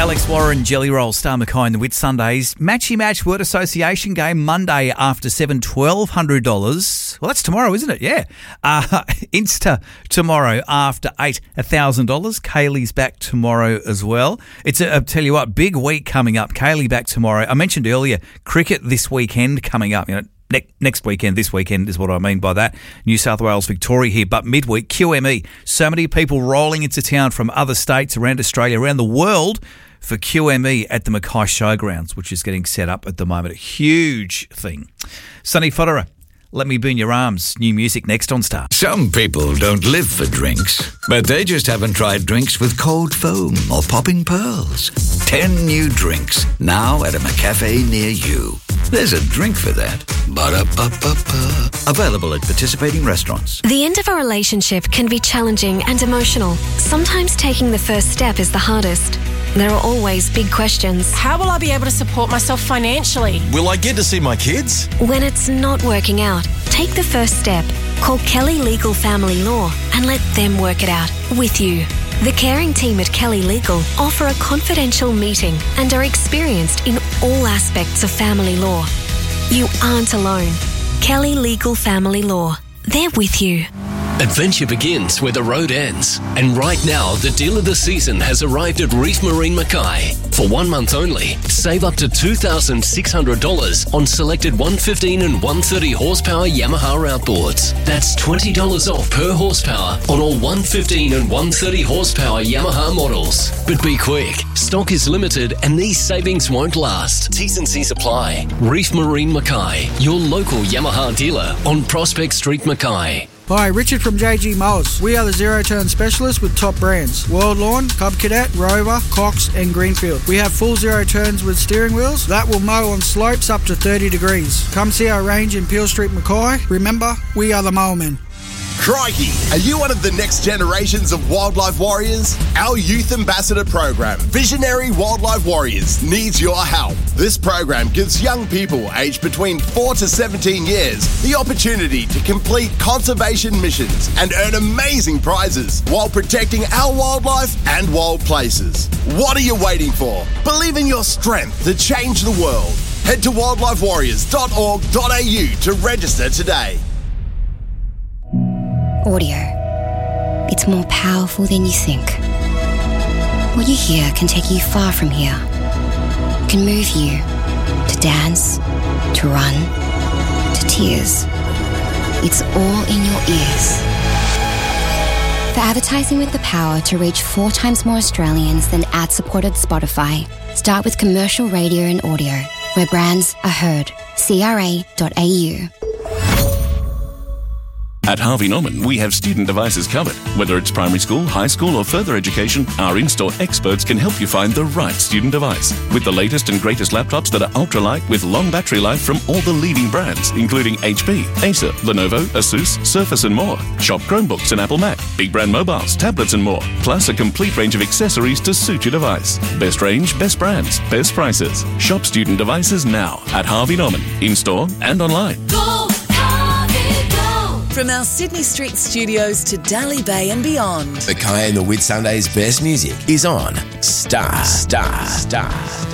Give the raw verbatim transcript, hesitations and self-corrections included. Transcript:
Alex Warren, Jelly Roll, Star Mackay and the Whit Sundays. Matchy Match Word Association game Monday after seven, twelve hundred dollars. Well, that's tomorrow, isn't it? Yeah. Uh, Insta tomorrow after eight, one thousand dollars. Kaylee's back tomorrow as well. It's, a, I'll tell you what, big week coming up. Kaylee back tomorrow. I mentioned earlier, cricket this weekend coming up. You know, ne- next weekend, this weekend is what I mean by that. New South Wales, Victoria here. But midweek, Q M E. So many people rolling into town from other states around Australia, around the world, for Q M E at the Mackay Showgrounds, which is getting set up at the moment. A huge thing. Sonny Fodera, Let Me Be in Your Arms. New music next on Star. Some people don't live for drinks, but they just haven't tried drinks with cold foam or popping pearls. Ten new drinks, now at a McCafe near you. There's a drink for that. Ba-da-ba-ba-ba. Available at participating restaurants. The end of a relationship can be challenging and emotional. Sometimes taking the first step is the hardest. There are always big questions. How will I be able to support myself financially? Will I get to see my kids? When it's not working out, take the first step. Call Kelly Legal Family Law and let them work it out with you. The caring team at Kelly Legal offer a confidential meeting and are experienced in all aspects of family law. You aren't alone. Kelly Legal Family Law. They're with you. Adventure begins where the road ends. And right now, the deal of the season has arrived at Reef Marine Mackay. For one month only, save up to two thousand six hundred dollars on selected one fifteen and one thirty horsepower Yamaha outboards. That's twenty dollars off per horsepower on all one fifteen and one thirty horsepower Yamaha models. But be quick, stock is limited and these savings won't last. T's and C's apply. Reef Marine Mackay, your local Yamaha dealer on Prospect Street, Mackay. Hi, Richard from J G Mowers. We are the zero-turn specialists with top brands. World Lawn, Cub Cadet, Rover, Cox and Greenfield. We have full zero turns with steering wheels that will mow on slopes up to thirty degrees. Come see our range in Peel Street, Mackay. Remember, we are the Mowermen. Crikey! Are you one of the next generations of wildlife warriors? Our Youth Ambassador program, Visionary Wildlife Warriors, needs your help. This program gives young people aged between four to seventeen years the opportunity to complete conservation missions and earn amazing prizes while protecting our wildlife and wild places. What are you waiting for? Believe in your strength to change the world. Head to wildlife warriors dot org dot a u to register today. Audio. It's more powerful than you think. What you hear can take you far from here. It can move you to dance, to run, to tears. It's all in your ears. For advertising with the power to reach four times more Australians than ad-supported Spotify, start with commercial radio and audio, where brands are heard. C R A dot A U. At Harvey Norman, we have student devices covered. Whether it's primary school, high school or further education, our in-store experts can help you find the right student device. With the latest and greatest laptops that are ultralight with long battery life from all the leading brands, including H P, Acer, Lenovo, Asus, Surface and more. Shop Chromebooks and Apple Mac, big brand mobiles, tablets and more. Plus a complete range of accessories to suit your device. Best range, best brands, best prices. Shop student devices now at Harvey Norman, in-store and online. Go! From our Sydney Street studios to Daly Bay and beyond. Mackay and the Whit Sundays' best music is on Star, Star, Star.